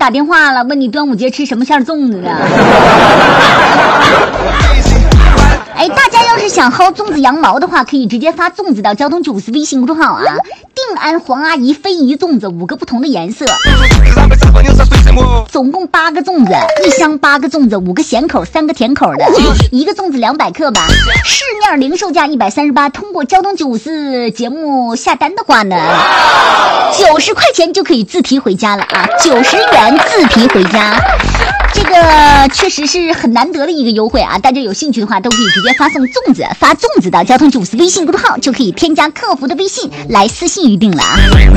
打电话了，问你端午节吃什么馅粽子的。哎，大家要是想薅粽子羊毛的话，可以直接发粽子到交通954微信公众号啊。定安黄阿姨非遗粽子5个不同的颜色，总共8个粽子，一箱8个粽子，5个咸口3个甜口的，一个粽子200克吧，市面零售价138，通过交通954节目下单的话呢，90块钱就可以自提回家了啊，90元自提回家。这个确实是很难得的一个优惠啊！大家有兴趣的话，都可以直接发送粽子，发粽子到交通954微信公众号，就可以添加客服的微信来私信预定了啊。